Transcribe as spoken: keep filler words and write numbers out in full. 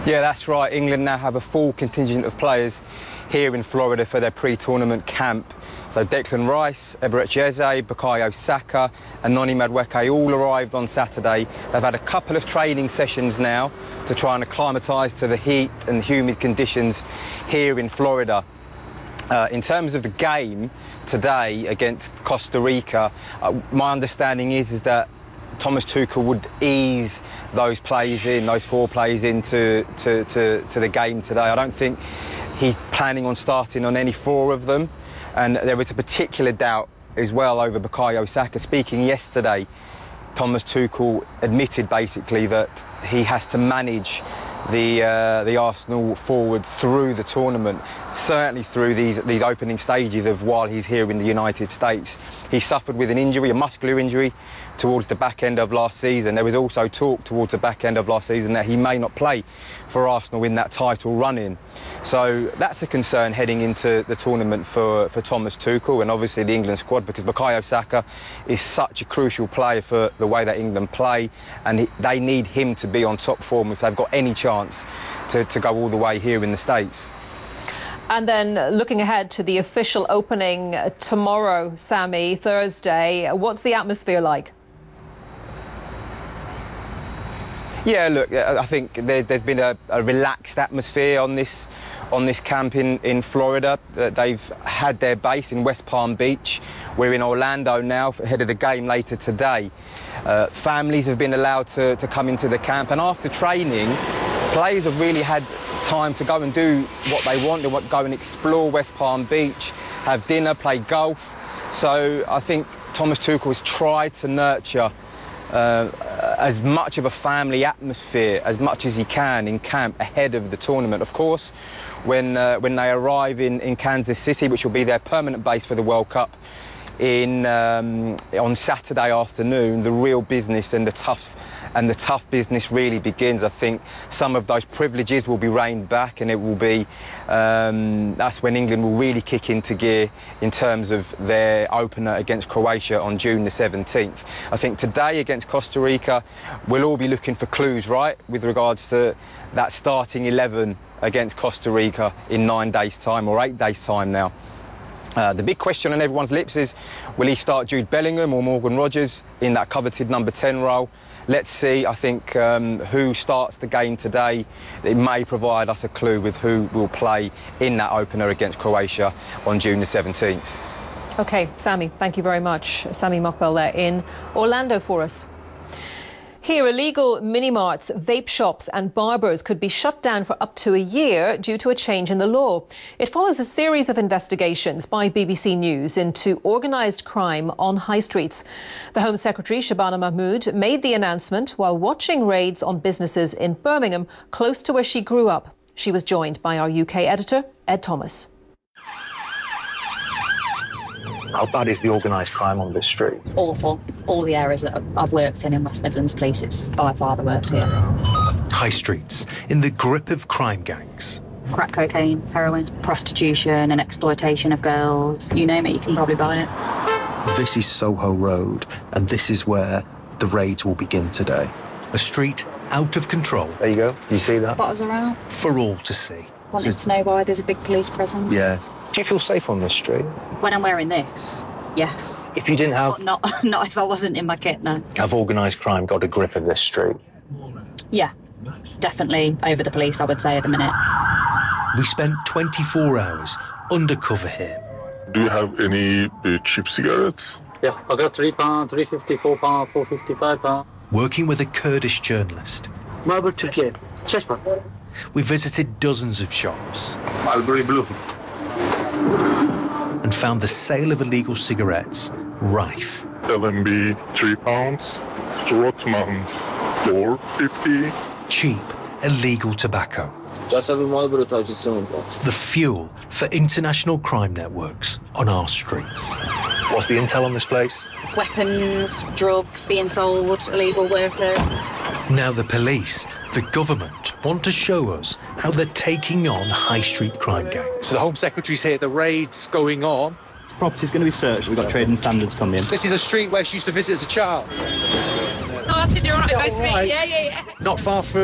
Yeah, that's right. England now have a full contingent of players here in Florida for their pre-tournament camp. So Declan Rice, Eberechi Eze, Bukayo Saka and Noni Madueke all arrived on Saturday. They've had a couple of training sessions now to try and acclimatise to the heat and humid conditions here in Florida. Uh, in terms of the game today against Costa Rica, uh, my understanding is, is that Thomas Tuchel would ease those players in, those four players into to, to, to the game today. I don't think he's planning on starting on any four of them. And there was a particular doubt as well over Bukayo Saka. Speaking yesterday, Thomas Tuchel admitted basically that he has to manage the uh, the Arsenal forward through the tournament, certainly through these these opening stages of while he's here in the United States. He suffered with an injury, a muscular injury, towards the back end of last season. There was also talk towards the back end of last season that he may not play for Arsenal in that title run-in. So that's a concern heading into the tournament for, for Thomas Tuchel and obviously the England squad, because Bukayo Saka is such a crucial player for the way that England play, and he, they need him to be on top form if they've got any chance to, to go all the way here in the States. And then looking ahead to the official opening tomorrow, Sammy, Thursday, what's the atmosphere like? Yeah, look, I think there, there's been a, a relaxed atmosphere on this on this camp in, in Florida. They've had their base in West Palm Beach. We're in Orlando now ahead of the game later today. Uh, families have been allowed to, to come into the camp, and after training, players have really had time to go and do what they want. They want to go and explore West Palm Beach, have dinner, play golf. So I think Thomas Tuchel has tried to nurture uh, as much of a family atmosphere as much as he can in camp ahead of the tournament. Of course, when uh, when they arrive in, in Kansas City, which will be their permanent base for the World Cup, in um, on Saturday afternoon, the real business and the tough and the tough business really begins. I think some of those privileges will be reined back, and it will be um, that's when England will really kick into gear in terms of their opener against Croatia on June the seventeenth. I think today against Costa Rica, we'll all be looking for clues, right, with regards to that starting eleven against Costa Rica in nine days' time or eight days' time now. Uh, the big question on everyone's lips is, will he start Jude Bellingham or Morgan Rogers in that coveted number ten role? Let's see. I think um, who starts the game today, it may provide us a clue with who will play in that opener against Croatia on June the seventeenth. OK, Sammy, thank you very much. Sammy Mokbel there in Orlando for us. Here, illegal mini-marts, vape shops and barbers could be shut down for up to a year due to a change in the law. It follows a series of investigations by B B C News into organised crime on high streets. The Home Secretary, Shabana Mahmood, made the announcement while watching raids on businesses in Birmingham, close to where she grew up. She was joined by our U K editor, Ed Thomas. How bad is the organised crime on this street? Awful. All the areas that I've worked in in West Midlands Police, it's by far the worst here. High streets in the grip of crime gangs. Crack cocaine, heroin, prostitution and exploitation of girls. You name it, you can probably buy it. This is Soho Road, and this is where the raids will begin today. A street out of control. There you go. You see that? Spotters around. For all to see. Wanted to know why there's a big police presence. Yeah. Do you feel safe on this street? When I'm wearing this, yes. If you didn't have... But not, not if I wasn't in my kit, no. Have organised crime got a grip of this street? Yeah, definitely over the police, I would say, at the minute. We spent twenty-four hours undercover here. Do you have any uh, cheap cigarettes? Yeah, I got three pound, three fifty, four pound, four fifty, five pound. Working with a Kurdish journalist. Marble Turkey, Cheshire. We visited dozens of shops. Mulberry Blue. And found the sale of illegal cigarettes rife. L M B three pounds, Rotmans four fifty. Cheap, illegal tobacco. Just have a Marlboro touch is The fuel for international crime networks on our streets. What's the intel on this place? Weapons, drugs being sold, illegal workers. Now the police, the government, want to show us how they're taking on high street crime gangs. So the Home Secretary's here, the raid's going on. The property's going to be searched. We've got trading standards coming in. This is a street where she used to visit as a child. Oh, to do all right, nice to meet you. Yeah, yeah, yeah. Not far from